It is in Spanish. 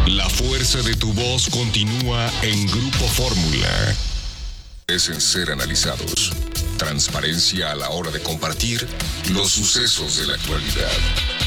La fuerza de tu voz continúa en Grupo Fórmula. Merecen ser analizados. Transparencia a la hora de compartir los sucesos de la actualidad.